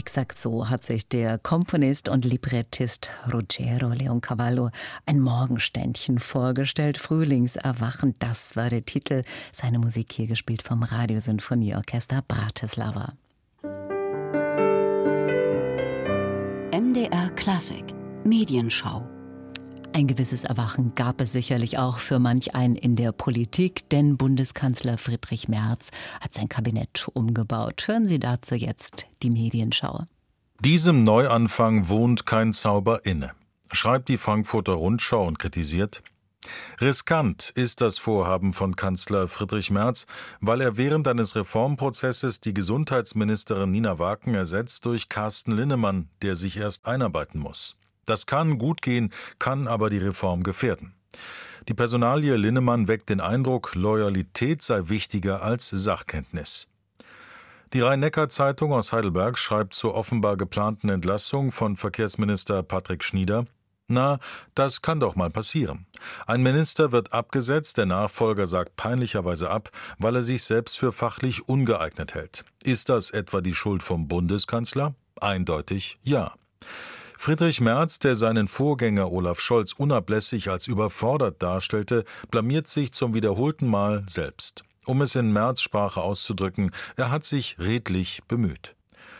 Exakt so hat sich der Komponist und Librettist Ruggero Leoncavallo ein Morgenständchen vorgestellt. Frühlingserwachen, das war der Titel. Seine Musik hier gespielt vom Radiosinfonieorchester Bratislava. MDR Klassik Medienschau. Ein gewisses Erwachen gab es sicherlich auch für manch einen in der Politik, denn Bundeskanzler Friedrich Merz hat sein Kabinett umgebaut. Hören Sie dazu jetzt die Medienschau. Diesem Neuanfang wohnt kein Zauber inne, schreibt die Frankfurter Rundschau und kritisiert: Riskant ist das Vorhaben von Kanzler Friedrich Merz, weil er während eines Reformprozesses die Gesundheitsministerin Nina Waken ersetzt durch Carsten Linnemann, der sich erst einarbeiten muss. Das kann gut gehen, kann aber die Reform gefährden. Die Personalie Linnemann weckt den Eindruck, Loyalität sei wichtiger als Sachkenntnis. Die Rhein-Neckar-Zeitung aus Heidelberg schreibt zur offenbar geplanten Entlassung von Verkehrsminister Patrick Schnieder: Na, das kann doch mal passieren. Ein Minister wird abgesetzt, der Nachfolger sagt peinlicherweise ab, weil er sich selbst für fachlich ungeeignet hält. Ist das etwa die Schuld vom Bundeskanzler? Eindeutig ja. Friedrich Merz, der seinen Vorgänger Olaf Scholz unablässig als überfordert darstellte, blamiert sich zum wiederholten Mal selbst. Um es in Merz-Sprache auszudrücken, er hat sich redlich bemüht.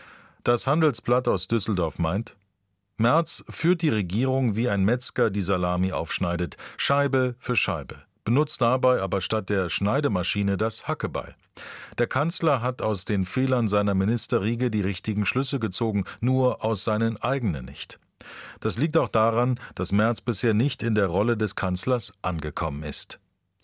Das Handelsblatt aus Düsseldorf meint: Merz führt die Regierung wie ein Metzger die Salami aufschneidet, Scheibe für Scheibe, benutzt dabei aber statt der Schneidemaschine das Hackebeil. Der Kanzler hat aus den Fehlern seiner Ministerriege die richtigen Schlüsse gezogen, nur aus seinen eigenen nicht. Das liegt auch daran, dass Merz bisher nicht in der Rolle des Kanzlers angekommen ist.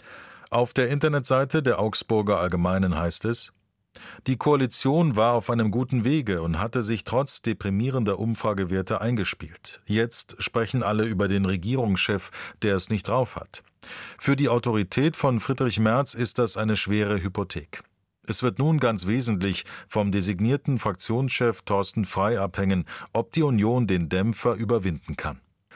Auf der Internetseite der Augsburger Allgemeinen heißt es: Die Koalition war auf einem guten Wege und hatte sich trotz deprimierender Umfragewerte eingespielt. Jetzt sprechen alle über den Regierungschef, der es nicht drauf hat. Für die Autorität von Friedrich Merz ist das eine schwere Hypothek. Es wird nun ganz wesentlich vom designierten Fraktionschef Thorsten Frey abhängen, ob die Union den Dämpfer überwinden kann.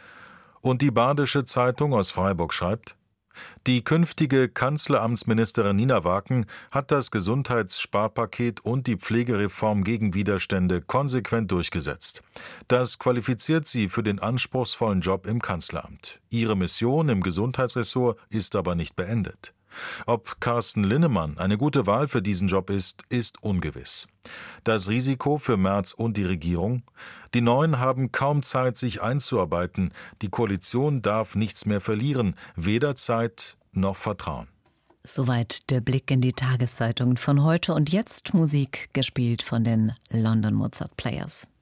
Und die Badische Zeitung aus Freiburg schreibt: Die künftige Kanzleramtsministerin Nina Waken hat das Gesundheitssparpaket und die Pflegereform gegen Widerstände konsequent durchgesetzt. Das qualifiziert sie für den anspruchsvollen Job im Kanzleramt. Ihre Mission im Gesundheitsressort ist aber nicht beendet. Ob Carsten Linnemann eine gute Wahl für diesen Job ist ungewiss. Das Risiko für Merz und die Regierung? Die Neuen haben kaum Zeit, sich einzuarbeiten. Die Koalition darf nichts mehr verlieren, weder Zeit noch Vertrauen. Soweit der Blick in die Tageszeitungen von heute und jetzt Musik gespielt von den London Mozart Players.